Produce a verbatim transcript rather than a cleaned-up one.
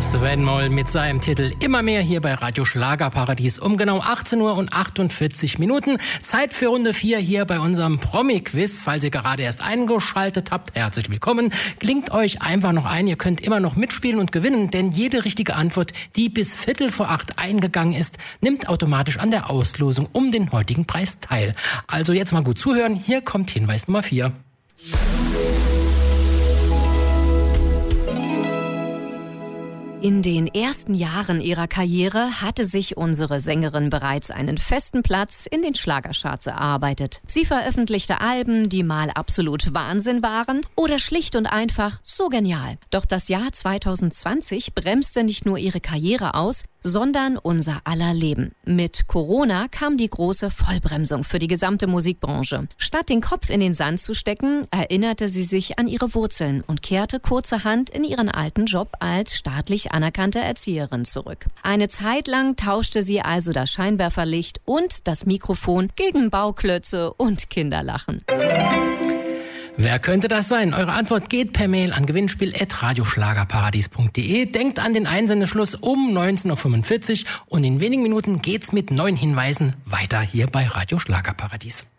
Sven Moll mit seinem Titel Immer mehr hier bei Radio Schlagerparadies um genau achtzehn Uhr und achtundvierzig Minuten. Zeit für Runde vier hier bei unserem Promi-Quiz. Falls ihr gerade erst eingeschaltet habt, herzlich willkommen. Klingt euch einfach noch ein, ihr könnt immer noch mitspielen und gewinnen, denn jede richtige Antwort, die bis Viertel vor acht eingegangen ist, nimmt automatisch an der Auslosung um den heutigen Preis teil. Also jetzt mal gut zuhören, hier kommt Hinweis Nummer vier. In den ersten Jahren ihrer Karriere hatte sich unsere Sängerin bereits einen festen Platz in den Schlagercharts erarbeitet. Sie veröffentlichte Alben, die mal absolut Wahnsinn waren oder schlicht und einfach so genial. Doch das Jahr zwanzig zwanzig bremste nicht nur ihre Karriere aus, sondern unser aller Leben. Mit Corona kam die große Vollbremsung für die gesamte Musikbranche. Statt den Kopf in den Sand zu stecken, erinnerte sie sich an ihre Wurzeln und kehrte kurzerhand in ihren alten Job als staatlich anerkannte Erzieherin zurück. Eine Zeit lang tauschte sie also das Scheinwerferlicht und das Mikrofon gegen Bauklötze und Kinderlachen. Wer könnte das sein? Eure Antwort geht per Mail an gewinnspiel at radioschlagerparadies punkt de. Denkt an den Einsendeschluss um neunzehn Uhr fünfundvierzig und in wenigen Minuten geht's mit neuen Hinweisen weiter hier bei Radio Schlagerparadies.